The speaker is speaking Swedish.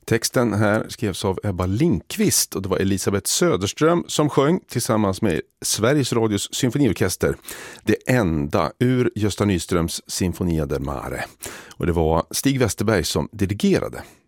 Texten här skrevs av Ebba Lindqvist och det var Elisabeth Söderström som sjöng tillsammans med Sveriges Radios symfoniorkester. Det enda ur Gösta Nyströms Sinfonia del Mare. Och det var Stig Westerberg som dirigerade.